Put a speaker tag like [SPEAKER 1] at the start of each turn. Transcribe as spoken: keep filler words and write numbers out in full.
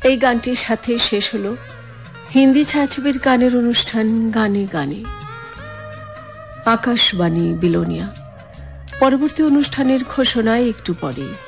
[SPEAKER 1] এই গানটির সাথে শেষ হলো হিন্দি ছায়াছবির গানের অনুষ্ঠান গানে গানে। আকাশবাণী বিলোনিয়া। পরবর্তী অনুষ্ঠানের ঘোষণায় একটু পরে।